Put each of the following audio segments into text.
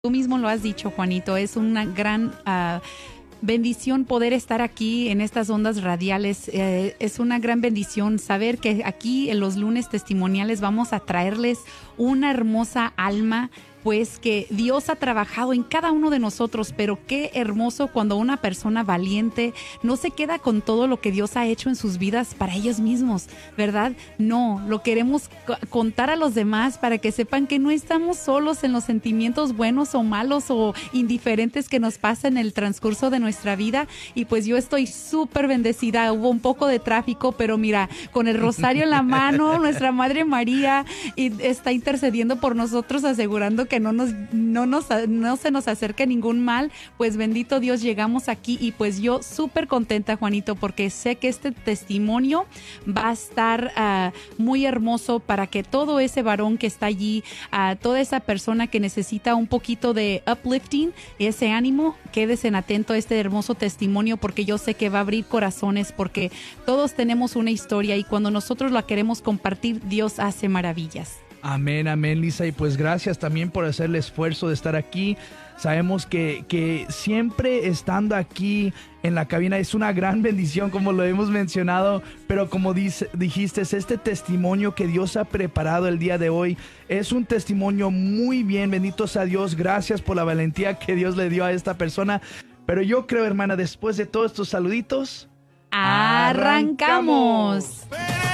Tú mismo lo has dicho, Juanito, es una gran bendición poder estar aquí en estas ondas radiales. Es una gran bendición saber que aquí en los lunes testimoniales vamos a traerles una hermosa alma, pues que Dios ha trabajado en cada uno de nosotros, pero qué hermoso cuando una persona valiente no se queda con todo lo que Dios ha hecho en sus vidas para ellos mismos, ¿verdad? No, lo queremos contar a los demás para que sepan que no estamos solos en los sentimientos buenos o malos o indiferentes que nos pasan en el transcurso de nuestra vida. Y pues yo estoy súper bendecida. Hubo un poco de tráfico, pero mira, con el rosario en la mano, nuestra Madre María está intercediendo por nosotros, asegurando que no se nos acerque ningún mal. Pues bendito Dios, llegamos aquí y pues yo súper contenta, Juanito, porque sé que este testimonio va a estar muy hermoso para que todo ese varón que está allí, toda esa persona que necesita un poquito de uplifting, ese ánimo, quédese atento a este hermoso testimonio, porque yo sé que va a abrir corazones, porque todos tenemos una historia y cuando nosotros la queremos compartir, Dios hace maravillas. Amén, amén, Lisa. Y pues gracias también por hacer el esfuerzo de estar aquí. Sabemos que siempre estando aquí en la cabina es una gran bendición, como lo hemos mencionado, pero como dijiste, este testimonio que Dios ha preparado el día de hoy es un testimonio muy bien. Bendito sea Dios, gracias por la valentía que Dios le dio a esta persona. Pero yo creo, hermana, después de todos estos saluditos, ¡arrancamos!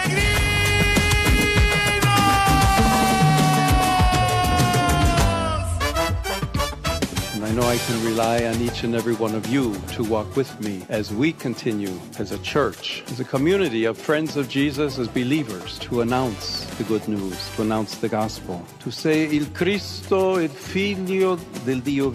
I know I can rely on each and every one of you to walk with me as we continue as a church, as a community of friends of Jesus, as believers, to announce the good news, to announce the gospel, to say il Cristo, il Figlio del Dio